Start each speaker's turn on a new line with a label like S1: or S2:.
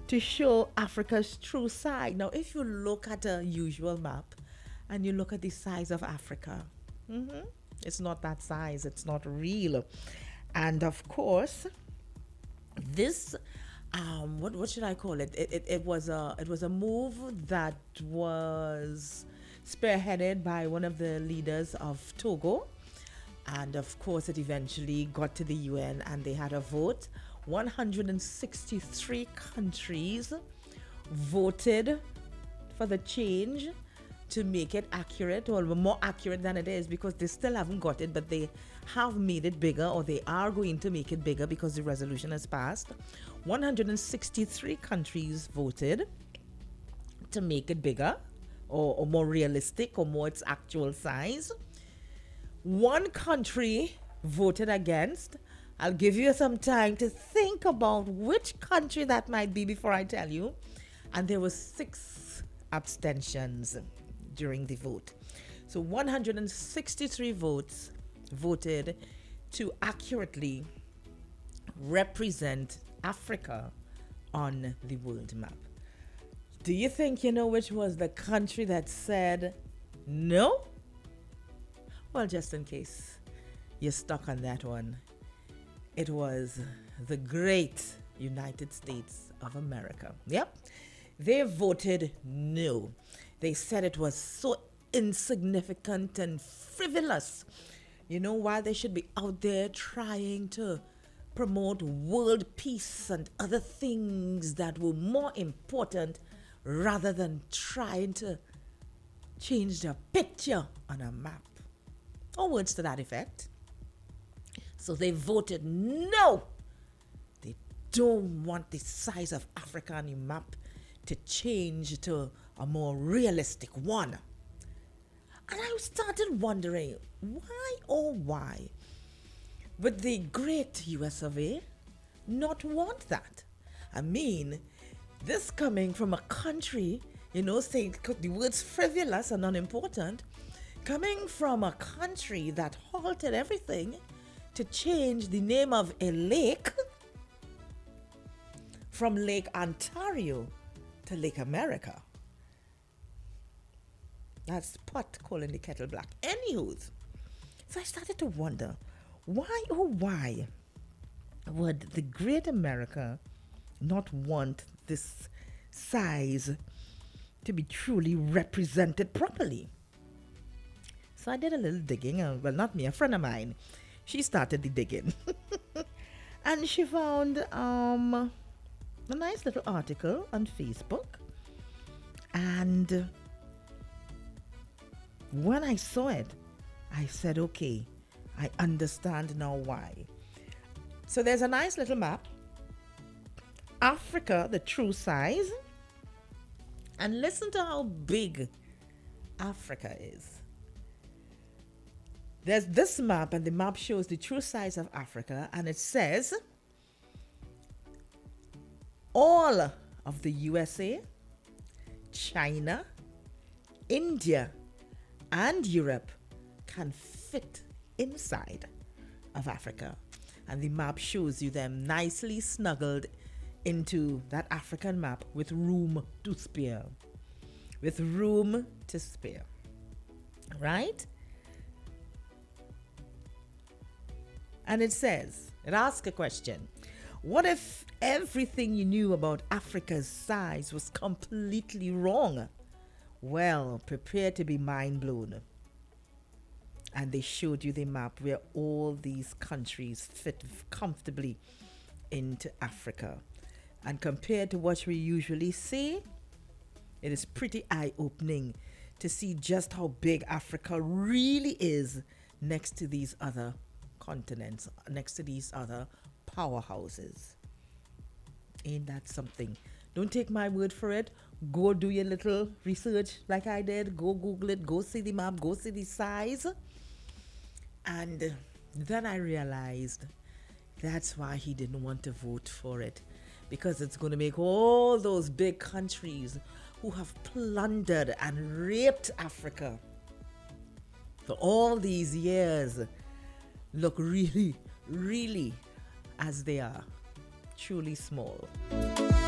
S1: to show Africa's true side. Now, if you look at a usual map and you look at the size of Africa, it's not that size, it's not real. And of course, this what should I call it? It was a move that was spearheaded by one of the leaders of Togo, and of course it eventually got to the UN and they had a vote. 163 countries voted for the change to make it accurate, or more accurate than it is, because they still haven't got it, but they have made it bigger, or they are going to make it bigger because the resolution has passed. 163 countries voted to make it bigger, or more realistic, or more its actual size. One country voted against. I'll give you some time to think about which country that might be before I tell you. And there were 6 abstentions during the vote. So 163 votes voted to accurately represent Africa on the world map. Do you think you know which was the country that said no? Well, just in case you're stuck on that one, it was the great United States of America. Yep. They voted no. They said it was so insignificant and frivolous. You know, why they should be out there trying to promote world peace and other things that were more important, rather than trying to change the picture on a map. Or words to that effect. So they voted no. They don't want the size of Africa on the map to change to a more realistic one. And I started wondering, why would the great US of A not want that? I mean, this coming from a country, saying the words frivolous and unimportant, coming from a country that halted everything to change the name of a lake from Lake Ontario to Lake America. That's pot calling the kettle black. Anywho, so I started to wonder, why would the great America not want this size to be truly represented properly? So I did a little digging. Well, not me, a friend of mine. She started the digging. And she found a nice little article on Facebook. And when I saw it, I said, okay, I understand now why. So there's a nice little map. Africa, the true size. And listen to how big Africa is. There's this map, and the map shows the true size of Africa, and it says all of the USA, China, India, and Europe can fit inside of Africa. And the map shows you them nicely snuggled into that African map with room to spare. With room to spare. Right? And it asks a question. What if everything you knew about Africa's size was completely wrong? Well, prepare to be mind blown. And they showed you the map where all these countries fit comfortably into Africa. And compared to what we usually see, it is pretty eye-opening to see just how big Africa really is next to these other continents, next to these other powerhouses. Ain't that something? Don't take my word for it. Go do your little research like I did. Go Google it. Go see the map. Go see the size. And then I realized that's why he didn't want to vote for it. Because it's going to make all those big countries who have plundered and raped Africa for all these years look really, really as they are, truly small.